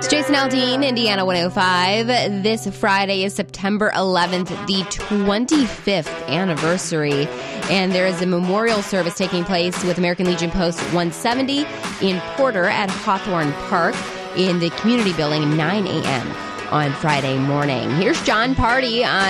It's Jason Aldean, Indiana 105. This Friday is September 11th, the 25th anniversary. And there is a memorial service taking place with American Legion Post 170 in Porter at Hawthorne Park in the community building, 9 a.m. on Friday morning. Here's John Party on